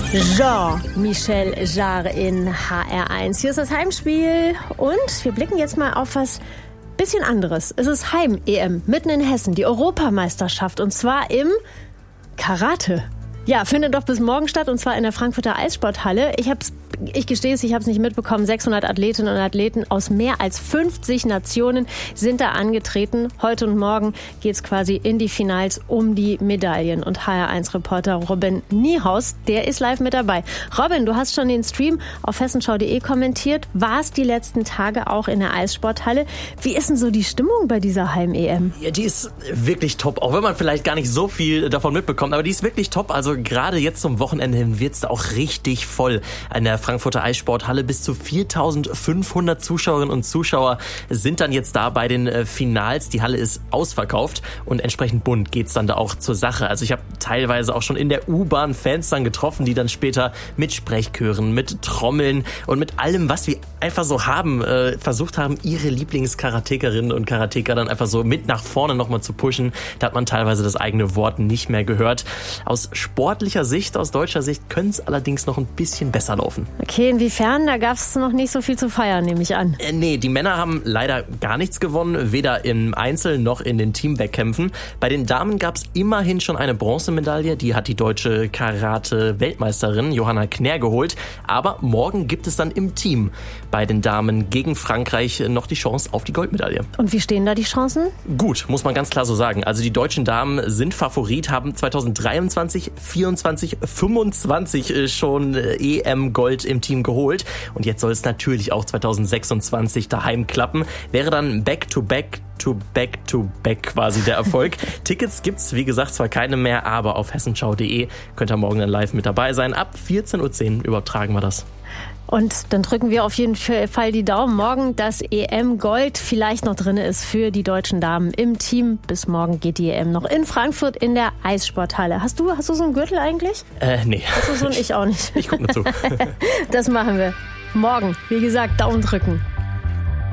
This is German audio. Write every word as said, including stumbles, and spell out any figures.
Jean-Michel Jarre in H R eins. Hier ist das Heimspiel und wir blicken jetzt mal auf was bisschen anderes. Es ist Heim-E M mitten in Hessen, die Europameisterschaft, und zwar im Karate. Ja, findet doch bis morgen statt, und zwar in der Frankfurter Eissporthalle. Ich hab's, ich gestehe es, ich habe es nicht mitbekommen. sechshundert Athletinnen und Athleten aus mehr als fünfzig Nationen sind da angetreten. Heute und morgen geht's quasi in die Finals um die Medaillen. Und H R eins Reporter Robin Niehaus, der ist live mit dabei. Robin, du hast schon den Stream auf hessenschau punkt de kommentiert. Warst die letzten Tage auch in der Eissporthalle. Wie ist denn so die Stimmung bei dieser Heim-E M? Ja, die ist wirklich top, auch wenn man vielleicht gar nicht so viel davon mitbekommt. Aber die ist wirklich top. Also gerade jetzt zum Wochenende hin wird es da auch richtig voll an der Frankfurter Eissporthalle. Bis zu viertausendfünfhundert Zuschauerinnen und Zuschauer sind dann jetzt da bei den Finals. Die Halle ist ausverkauft und entsprechend bunt geht's dann da auch zur Sache. Also ich habe teilweise auch schon in der U-Bahn Fans dann getroffen, die dann später mit Sprechchören, mit Trommeln und mit allem, was wir einfach so haben, äh, versucht haben, ihre Lieblingskaratekerinnen und Karateker dann einfach so mit nach vorne nochmal zu pushen. Da hat man teilweise das eigene Wort nicht mehr gehört. Aus sportlicher Sicht, aus deutscher Sicht, können es allerdings noch ein bisschen besser laufen. Okay, inwiefern? Da gab es noch nicht so viel zu feiern, nehme ich an. Äh, nee, die Männer haben leider gar nichts gewonnen, weder im Einzel noch in den Teamwettkämpfen. Bei den Damen gab es immerhin schon eine Bronzemedaille, die hat die deutsche Karate-Weltmeisterin Johanna Knär geholt. Aber morgen gibt es dann im Team bei den Damen gegen Frankreich noch die Chance auf die Goldmedaille. Und wie stehen da die Chancen? Gut, muss man ganz klar so sagen. Also die deutschen Damen sind Favorit, haben zweitausenddreiundzwanzig, vierundzwanzig, fünfundzwanzig schon E M-Gold im Team geholt. Und jetzt soll es natürlich auch zweitausendsechsundzwanzig daheim klappen. Wäre dann Back-to-Back to back to back quasi der Erfolg. Tickets gibt's, wie gesagt, zwar keine mehr, aber auf hessenschau punkt de könnt ihr morgen dann live mit dabei sein. Ab vierzehn Uhr zehn übertragen wir das. Und dann drücken wir auf jeden Fall die Daumen morgen, dass E M-Gold vielleicht noch drin ist für die deutschen Damen im Team. Bis morgen geht die E M noch in Frankfurt in der Eissporthalle. Hast du, hast du so einen Gürtel eigentlich? Äh, nee. Hast du so einen? Ich auch nicht. Ich guck mal zu. Das machen wir morgen. Wie gesagt, Daumen drücken.